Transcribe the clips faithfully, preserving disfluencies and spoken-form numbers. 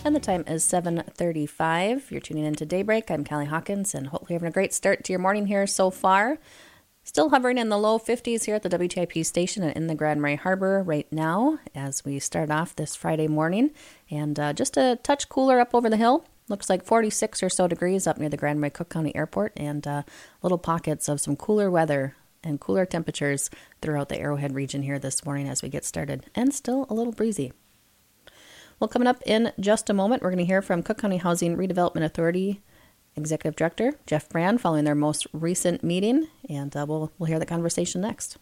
And the time is seven thirty-five. You're tuning in to Daybreak. I'm Callie Hawkins, and hopefully having a great start to your morning here so far. Still hovering in the low fifties here at the W T I P station and in the Grand Marais Harbor right now as we start off this Friday morning. And uh, just a touch cooler up over the hill. Looks like forty-six or so degrees up near the Grand Marais Cook County Airport, and uh, little pockets of some cooler weather and cooler temperatures throughout the Arrowhead region here this morning as we get started. And still a little breezy. Well, coming up in just a moment, we're going to hear from Cook County Housing Redevelopment Authority Executive Director Jeff Brand following their most recent meeting, and uh, we'll we'll hear the conversation next.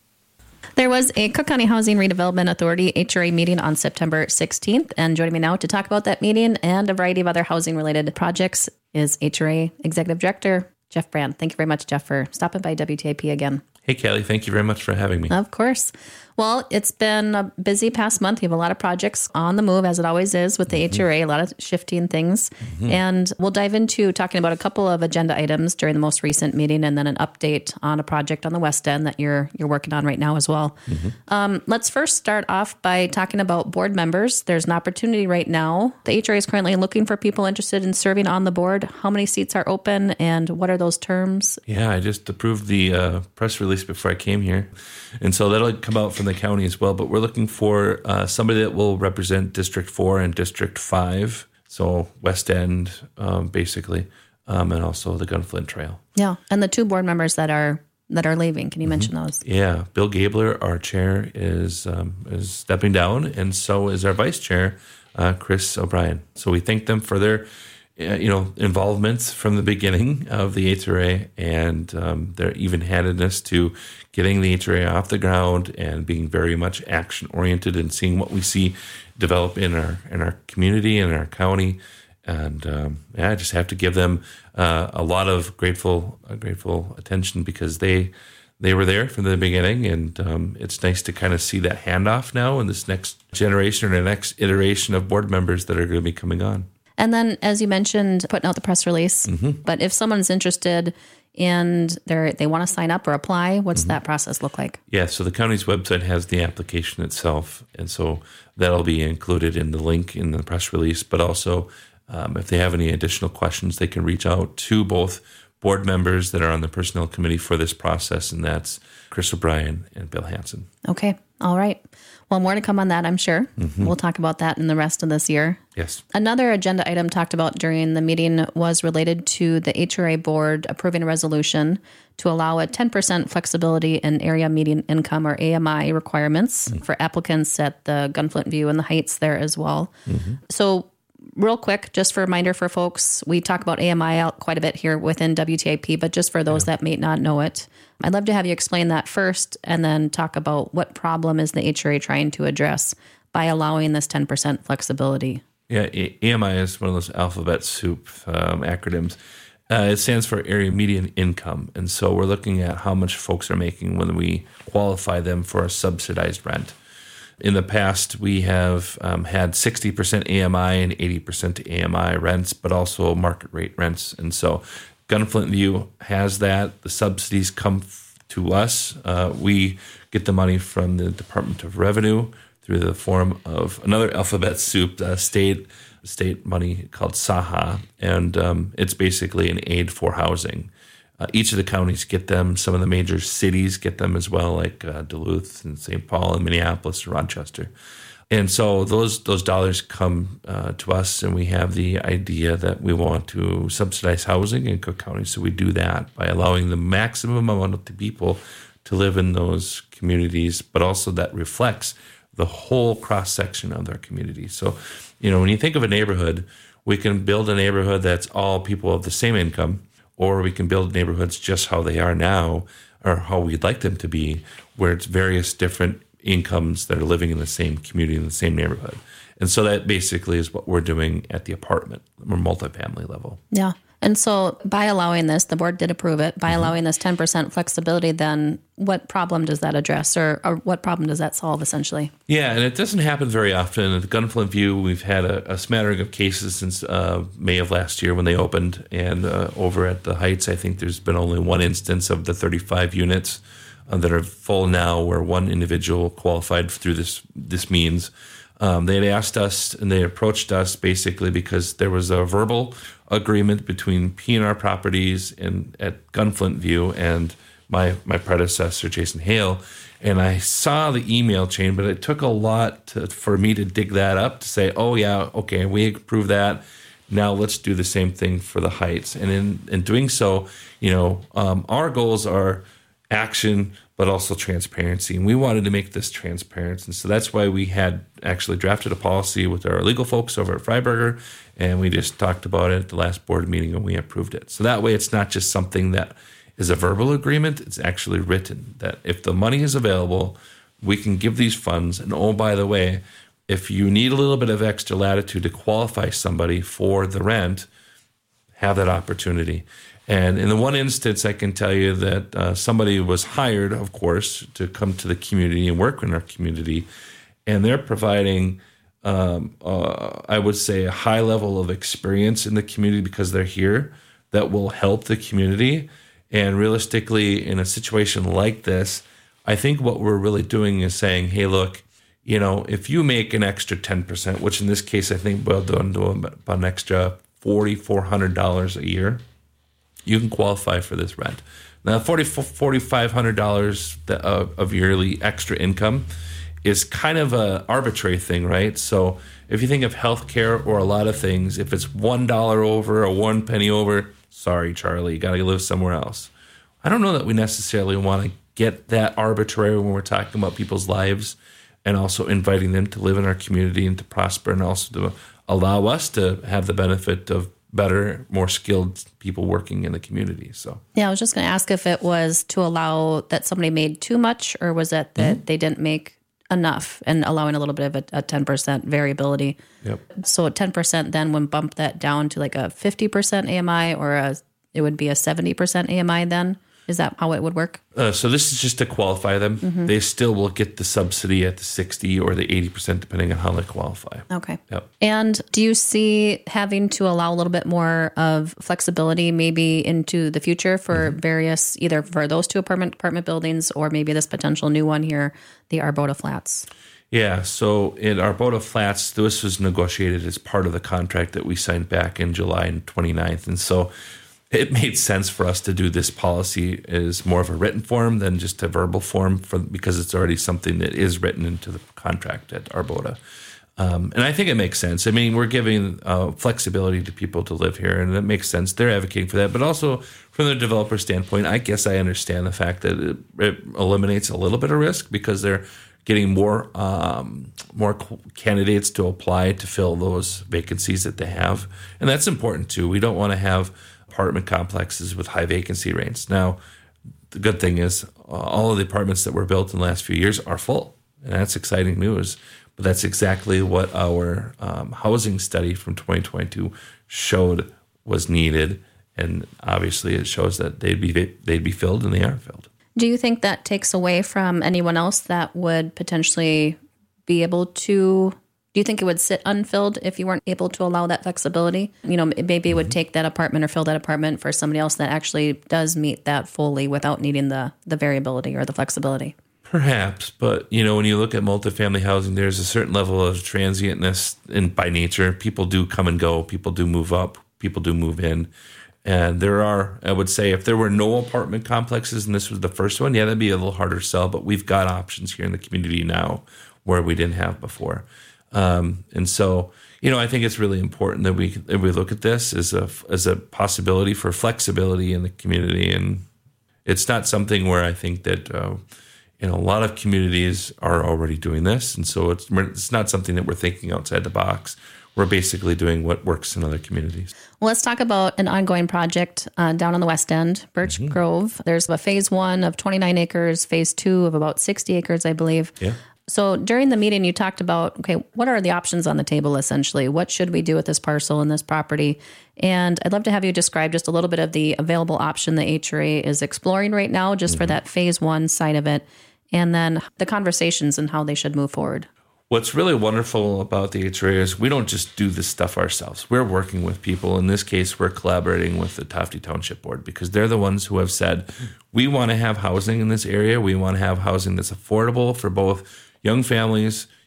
There was a Cook County Housing Redevelopment Authority H R A meeting on September sixteenth, and joining me now to talk about that meeting and a variety of other housing-related projects is H R A Executive Director Jeff Brand. Thank you very much, Jeff, for stopping by W T I P again. Hey, Callie, thank you very much for having me. Of course. Well, it's been a busy past month. You have a lot of projects on the move, as it always is with the mm-hmm. H R A, a lot of shifting things. Mm-hmm. And we'll dive into talking about a couple of agenda items during the most recent meeting, and then an update on a project on the West End that you're you're working on right now as well. Mm-hmm. Um, let's first start off by talking about board members. There's an opportunity right now. The H R A is currently looking for people interested in serving on the board. How many seats are open, and what are those terms? Yeah, I just approved the uh, press release before I came here. And so that'll come out from the county as well. But we're looking for uh, somebody that will represent District four and District five. So West End, um, basically, um, and also the Gunflint Trail. Yeah. And the two board members that are that are leaving. Can you mm-hmm. mention those? Yeah. Bill Gabler, our chair, is um, is stepping down. And so is our vice chair, uh, Chris O'Brien. So we thank them for their you know, involvements from the beginning of the H R A and um, their even-handedness to getting the H R A off the ground and being very much action-oriented and seeing what we see develop in our in our community and our county. And um, yeah, I just have to give them uh, a lot of grateful uh, grateful attention because they they were there from the beginning, and um, it's nice to kind of see that handoff now in this next generation or the next iteration of board members that are going to be coming on. And then, as you mentioned, putting out the press release. Mm-hmm. But if someone's interested and they they want to sign up or apply, what's mm-hmm. that process look like? Yeah, so the county's website has the application itself, and so that'll be included in the link in the press release. But also, um, if they have any additional questions, they can reach out to both board members that are on the personnel committee for this process, and that's Chris O'Brien and Bill Hansen. Okay, all right. Well, more to come on that, I'm sure. Mm-hmm. We'll talk about that in the rest of this year. Yes. Another agenda item talked about during the meeting was related to the H R A board approving a resolution to allow a ten percent flexibility in area median income, or A M I, requirements mm-hmm. for applicants at the Gunflint View and the Heights there as well. Mm-hmm. So real quick, just for a reminder for folks, we talk about A M I out quite a bit here within W T I P, but just for those yeah. that may not know it, I'd love to have you explain that first and then talk about what problem is the H R A trying to address by allowing this ten percent flexibility. Yeah, A M I is one of those alphabet soup um, acronyms. Uh, it stands for Area Median Income, and so we're looking at how much folks are making when we qualify them for a subsidized rent. In the past, we have um, had sixty percent A M I and eighty percent A M I rents, but also market rate rents. And so Gunflint View has that. The subsidies come f- to us. Uh, we get the money from the Department of Revenue through the form of another alphabet soup, uh, state state money called S A H A, and um, it's basically an aid for housing. Uh, each of the counties get them. Some of the major cities get them as well, like uh, Duluth and Saint Paul and Minneapolis and Rochester. And so those those dollars come uh, to us, and we have the idea that we want to subsidize housing in Cook County. So we do that by allowing the maximum amount of people to live in those communities, but also that reflects the whole cross-section of their community. So, you know, when you think of a neighborhood, we can build a neighborhood that's all people of the same income, or we can build neighborhoods just how they are now or how we'd like them to be, where it's various different incomes that are living in the same community, in the same neighborhood. And so that basically is what we're doing at the apartment or multifamily level. Yeah. And so by allowing this, the board did approve it, by mm-hmm. allowing this ten percent flexibility, then what problem does that address, or, or what problem does that solve essentially? Yeah, and it doesn't happen very often. At the Gunflint View, we've had a, a smattering of cases since uh, May of last year when they opened. And uh, over at the Heights, I think there's been only one instance of the thirty-five units uh, that are full now where one individual qualified through this, this means. Um, they had asked us and they approached us basically because there was a verbal agreement between P and R Properties and at Gunflint View and my my predecessor, Jason Hale. And I saw the email chain, but it took a lot to, for me to dig that up to say, oh, yeah, okay, we approve that. Now let's do the same thing for the Heights. And in, in doing so, you know, um, our goals are action, but also transparency. And we wanted to make this transparent. And so that's why we had actually drafted a policy with our legal folks over at Freiberger. And we just talked about it at the last board meeting and we approved it. So that way it's not just something that is a verbal agreement. It's actually written that if the money is available, we can give these funds. And oh, by the way, if you need a little bit of extra latitude to qualify somebody for the rent, have that opportunity. And in the one instance, I can tell you that uh, somebody was hired, of course, to come to the community and work in our community. And they're providing, um, uh, I would say, a high level of experience in the community because they're here that will help the community. And realistically, in a situation like this, I think what we're really doing is saying, hey, look, you know, if you make an extra ten percent, which in this case I think boiled down to about an extra four thousand four hundred dollars a year, you can qualify for this rent. Now, four thousand five hundred dollars of yearly extra income is kind of an arbitrary thing, right? So if you think of healthcare or a lot of things, if it's one dollar over or one penny over, sorry, Charlie, you got to live somewhere else. I don't know that we necessarily want to get that arbitrary when we're talking about people's lives and also inviting them to live in our community and to prosper and also to allow us to have the benefit of better, more skilled people working in the community. So yeah, I was just going to ask if it was to allow that somebody made too much or was it that mm-hmm. they didn't make enough and allowing a little bit of a, a ten percent variability. Yep. So ten percent then would bump that down to like a fifty percent A M I or a, it would be a seventy percent A M I then? Is that how it would work? Uh, so this is just to qualify them. Mm-hmm. They still will get the subsidy at the sixty or the eighty percent depending on how they qualify. Okay. Yep. And do you see having to allow a little bit more of flexibility maybe into the future for mm-hmm. various, either for those two apartment apartment buildings or maybe this potential new one here, the Arbota Flats? Yeah, so in Arbota Flats, this was negotiated as part of the contract that we signed back in July twenty-ninth. And so it made sense for us to do this policy as more of a written form than just a verbal form for, because it's already something that is written into the contract at Arbota. Um, and I think it makes sense. I mean, we're giving uh, flexibility to people to live here, and it makes sense. They're advocating for that. But also, from the developer standpoint, I guess I understand the fact that it, it eliminates a little bit of risk because they're getting more um, more candidates to apply to fill those vacancies that they have. And that's important, too. We don't want to have apartment complexes with high vacancy rates. Now, the good thing is uh, all of the apartments that were built in the last few years are full, and that's exciting news. But that's exactly what our um, housing study from twenty twenty-two showed was needed, and obviously it shows that they'd be they'd be filled, and they are filled. Do you think that takes away from anyone else that would potentially be able to? Do you think it would sit unfilled if you weren't able to allow that flexibility? You know, maybe it would take that apartment or fill that apartment for somebody else that actually does meet that fully without needing the the variability or the flexibility. Perhaps, but you know, when you look at multifamily housing, there's a certain level of transientness in by nature. People do come and go. People do move up. People do move in. And there are, I would say, if there were no apartment complexes and this was the first one, yeah, that'd be a little harder to sell. But we've got options here in the community now where we didn't have before. Um, and so, you know, I think it's really important that we that we look at this as a as a possibility for flexibility in the community. And it's not something where I think that uh, you know a lot of communities are already doing this, and so it's it's not something that we're thinking outside the box. We're basically doing what works in other communities. Well, let's talk about an ongoing project uh, down on the West End, Birch mm-hmm. Grove. There's a phase one of twenty-nine acres, phase two of about sixty acres, I believe. Yeah. So during the meeting, you talked about, okay, what are the options on the table, essentially? What should we do with this parcel and this property? And I'd love to have you describe just a little bit of the available option the H R A is exploring right now, just mm-hmm. for that phase one side of it, and then the conversations and how they should move forward. What's really wonderful about the H R A is we don't just do this stuff ourselves. We're working with people. In this case, we're collaborating with the Tofte Township Board because they're the ones who have said, we want to have housing in this area. We want to have housing that's affordable for both young families,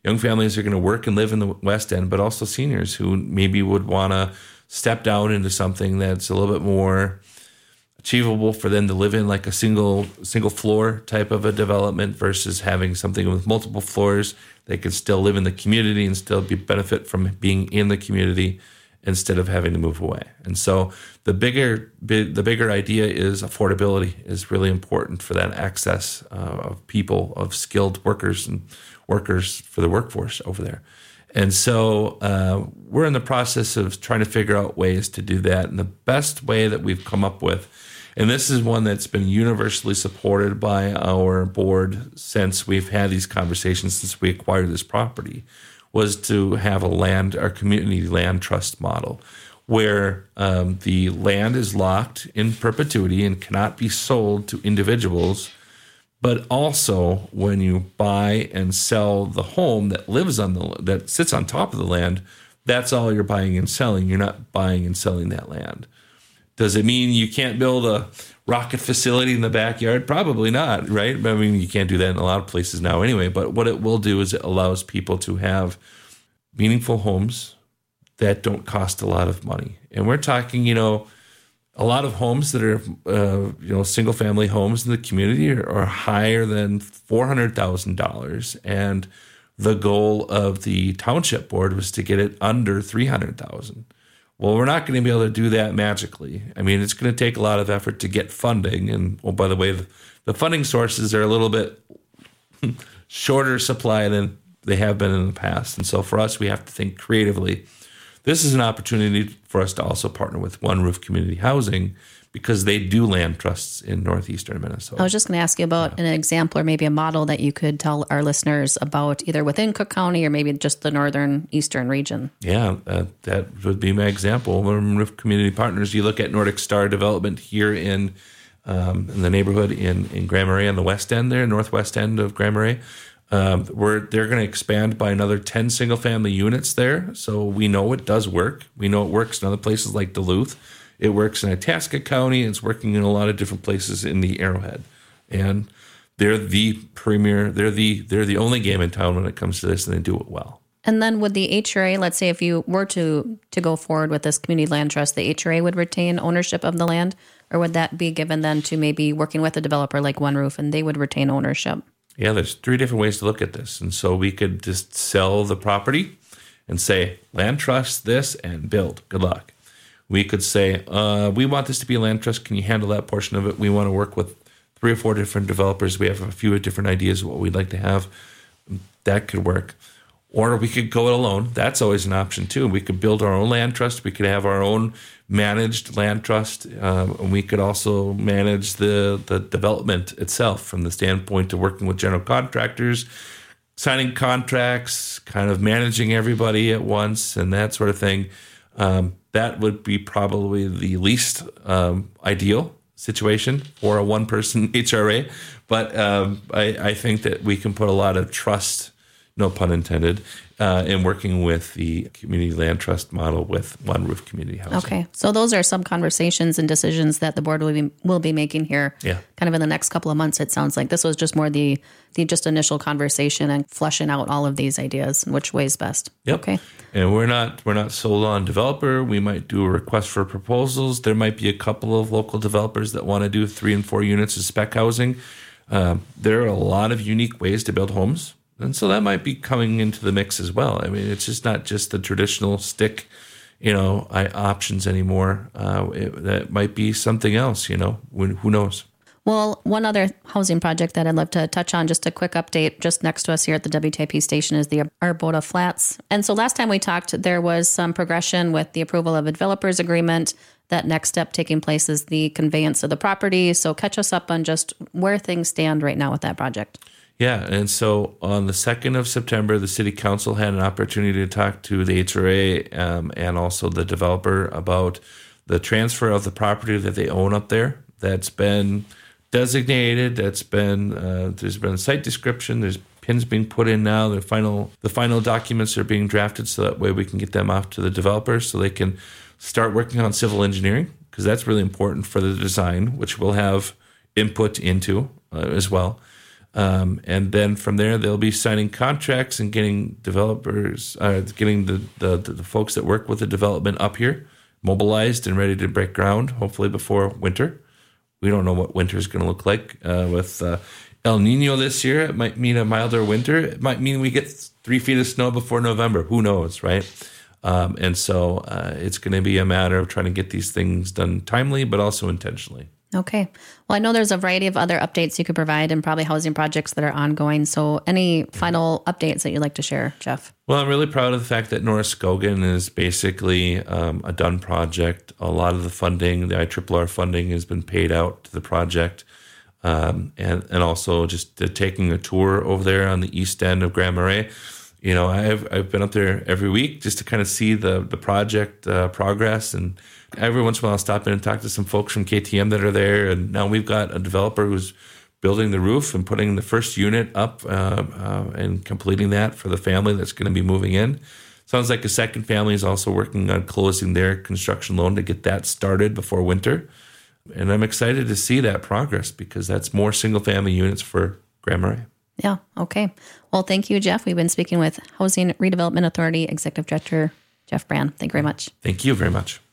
young families are going to work and live in the West End, but also seniors who maybe would want to step down into something that's a little bit more achievable for them to live in, like a single single floor type of a development versus having something with multiple floors. They can still live in the community and still be benefit from being in the community instead of having to move away. And so the bigger the bigger idea is affordability is really important for that access uh, of people, of skilled workers and workers for the workforce over there. And so uh, we're in the process of trying to figure out ways to do that. And the best way that we've come up with, and this is one that's been universally supported by our board since we've had these conversations since we acquired this property, was to have a land, our community land trust model, where um, the land is locked in perpetuity and cannot be sold to individuals. But also, when you buy and sell the home that lives on the that sits on top of the land, that's all you're buying and selling. You're not buying and selling that land. Does it mean you can't build a rocket facility in the backyard? Probably not, right? I mean, you can't do that in a lot of places now anyway. But what it will do is it allows people to have meaningful homes that don't cost a lot of money. And we're talking, you know, a lot of homes that are, uh, you know, single-family homes in the community are, are higher than four hundred thousand dollars. And the goal of the township board was to get it under three hundred thousand dollars. Well, we're not going to be able to do that magically. I mean, it's going to take a lot of effort to get funding. And, oh, by the way, the, the funding sources are a little bit shorter supply than they have been in the past. And so for us, we have to think creatively. This is an opportunity for us to also partner with One Roof Community Housing because they do land trusts in northeastern Minnesota. I was just going to ask you about yeah. an example or maybe a model that you could tell our listeners about either within Cook County or maybe just the northern eastern region. Yeah, uh, that would be my example. One Roof Community Partners, you look at Nordic Star Development here in, um, in the neighborhood in, in Grand Marais on the west end there, northwest end of Grand Marais. Um, we're, they're going to expand by another ten single-family units there. So we know it does work. We know it works in other places like Duluth. It works in Itasca County. It's working in a lot of different places in the Arrowhead. And they're the premier, they're the they're the only game in town when it comes to this, and they do it well. And then would the H R A, let's say if you were to, to go forward with this community land trust, the H R A would retain ownership of the land? Or would that be given then to maybe working with a developer like One Roof, and they would retain ownership? Yeah, there's three different ways to look at this. And so we could just sell the property and say, land trust this and build. Good luck. We could say, uh, we want this to be a land trust. Can you handle that portion of it? We want to work with three or four different developers. We have a few different ideas of what we'd like to have. That could work. Or we could go it alone. That's always an option too. We could build our own land trust. We could have our own managed land trust. Um, and we could also manage the, the development itself from the standpoint of working with general contractors, signing contracts, kind of managing everybody at once and that sort of thing. Um, that would be probably the least um, ideal situation for a one-person H R A. But um, I, I think that we can put a lot of trust, no pun intended, uh, in working with the community land trust model with One Roof Community Housing. Okay, so those are some conversations and decisions that the board will be will be making here. Yeah. Kind of in the next couple of months. It sounds like this was just more the the just initial conversation and fleshing out all of these ideas and which way is best. Yep. Okay. And we're not we're not sold on developer. We might do a request for proposals. There might be a couple of local developers that want to do three and four units of spec housing. Um, there are a lot of unique ways to build homes. And so that might be coming into the mix as well. I mean, it's just not just the traditional stick, you know, I, options anymore. Uh, it, that might be something else, you know, when, who knows? Well, one other housing project that I'd love to touch on, just a quick update, just next to us here at the W T I P station is the Arbota Flats. And so last time we talked, there was some progression with the approval of a developer's agreement. That next step taking place is the conveyance of the property. So catch us up on just where things stand right now with that project. Yeah, and so on the second of September, the City Council had an opportunity to talk to the H R A um, and also the developer about the transfer of the property that they own up there. That's been designated. That's been uh, there's been a site description. There's pins being put in now. The final the final documents are being drafted so that way we can get them off to the developers so they can start working on civil engineering because that's really important for the design, which we'll have input into uh, as well. Um, and then from there, they'll be signing contracts and getting developers, uh, getting the, the, the folks that work with the development up here mobilized and ready to break ground, hopefully before winter. We don't know what winter is going to look like. Uh, with uh, El Nino this year, it might mean a milder winter. It might mean we get three feet of snow before November. Who knows, right? Um, and so uh, it's going to be a matter of trying to get these things done timely, but also intentionally. Okay. Well, I know there's a variety of other updates you could provide and probably housing projects that are ongoing. So any final updates that you'd like to share, Jeff? Well, I'm really proud of the fact that Norris Skogan is basically um, a done project. A lot of the funding, the I R R R funding, has been paid out to the project. Um, and, and also just uh, taking a tour over there on the east end of Grand Marais. You know, I've I've been up there every week just to kind of see the, the project uh, progress, and every once in a while I'll stop in and talk to some folks from K T M that are there. And now we've got a developer who's building the roof and putting the first unit up uh, uh, and completing that for the family that's going to be moving in. Sounds like a second family is also working on closing their construction loan to get that started before winter. And I'm excited to see that progress because that's more single family units for Grand Marais. Yeah. Okay. Well, thank you, Jeff. We've been speaking with Housing Redevelopment Authority Executive Director Jeff Brand. Thank you very much. Thank you very much.